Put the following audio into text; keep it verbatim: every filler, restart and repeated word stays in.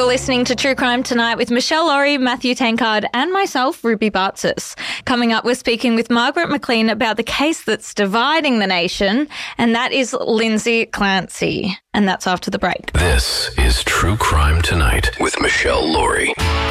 You're listening to True Crime Tonight with Michelle Laurie, Matthew Tankard and myself, Ruby Bartzis. Coming up, we're speaking with Margaret McLean about the case that's dividing the nation, and that is Lindsay Clancy. And that's after the break. This is True Crime Tonight with Michelle Laurie.